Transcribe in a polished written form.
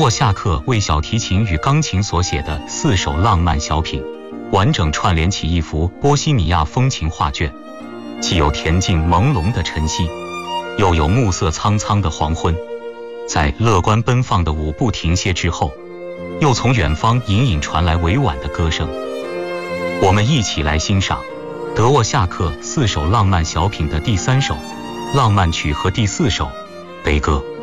沃夏克为小提琴与钢琴所写的4首浪漫小品，完整串联起一幅波西米亚风情画卷，既有恬静朦胧的晨曦，又有暮色苍苍的黄昏。在乐观奔放的舞步停歇之后，又从远方隐隐传来委婉的歌声。我们一起来欣赏德沃夏克4首浪漫小品的第3首浪漫曲和第4首悲歌。